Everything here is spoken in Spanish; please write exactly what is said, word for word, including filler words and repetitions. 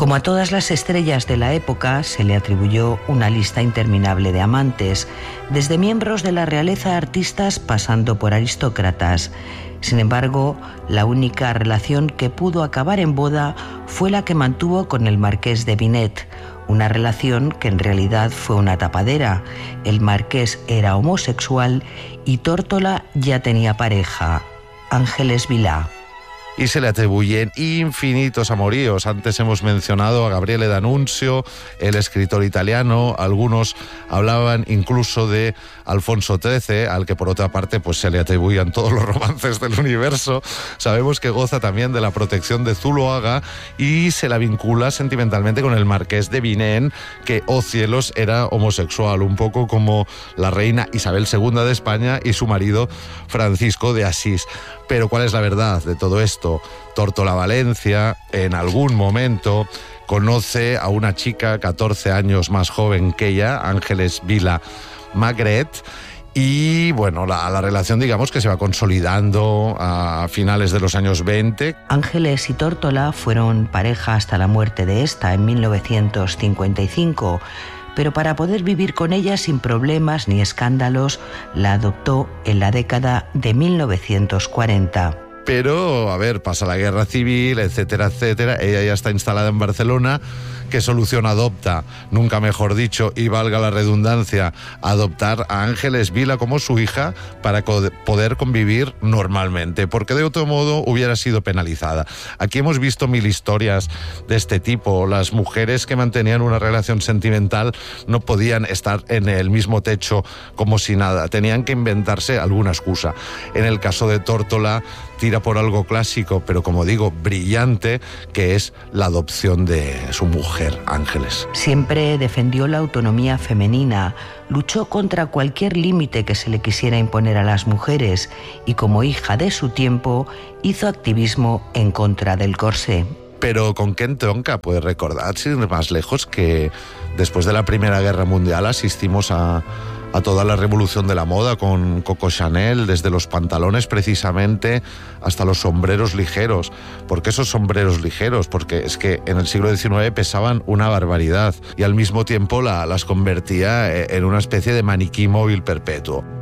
Como a todas las estrellas de la época, se le atribuyó una lista interminable de amantes, desde miembros de la realeza a artistas pasando por aristócratas. Sin embargo, la única relación que pudo acabar en boda fue la que mantuvo con el marqués de Vinet, una relación que en realidad fue una tapadera. El marqués era homosexual y Tórtola ya tenía pareja, Ángeles Vilá. Y se le atribuyen infinitos amoríos. Antes hemos mencionado a Gabriele D'Annunzio, el escritor italiano. Algunos hablaban incluso de Alfonso trece, al que por otra parte pues se le atribuían todos los romances del universo. Sabemos que goza también de la protección de Zuloaga y se la vincula sentimentalmente con el marqués de Vinén, que, oh cielos, era homosexual, un poco como la reina Isabel segunda de España y su marido Francisco de Asís. Pero ¿cuál es la verdad de todo esto? Tórtola Valencia, en algún momento, conoce a una chica catorce años más joven que ella, Ángeles Vilá Magret, y bueno, la, la relación, digamos, que se va consolidando a finales de los años veinte. Ángeles y Tórtola fueron pareja hasta la muerte de esta en mil novecientos cincuenta y cinco, pero para poder vivir con ella sin problemas ni escándalos, la adoptó en la década de mil novecientos cuarenta. Pero, a ver, pasa la guerra civil, etcétera, etcétera. Ella ya está instalada en Barcelona. ¿Qué solución adopta? Nunca mejor dicho, y valga la redundancia, adoptar a Ángeles Vilá como su hija para poder convivir normalmente, porque de otro modo hubiera sido penalizada. Aquí hemos visto mil historias de este tipo. Las mujeres que mantenían una relación sentimental no podían estar en el mismo techo como si nada. Tenían que inventarse alguna excusa. En el caso de Tórtola, tira por algo clásico, pero como digo, brillante, que es la adopción de su mujer, Ángeles. Siempre defendió la autonomía femenina, luchó contra cualquier límite que se le quisiera imponer a las mujeres y, como hija de su tiempo, hizo activismo en contra del corsé. Pero ¿con qué entronca? Pues recordad, sin ir más lejos, que después de la Primera Guerra Mundial asistimos a a toda la revolución de la moda con Coco Chanel, desde los pantalones precisamente hasta los sombreros ligeros. ¿Por qué esos sombreros ligeros? Porque es que en el siglo diecinueve pesaban una barbaridad y al mismo tiempo la, las convertía en una especie de maniquí móvil perpetuo.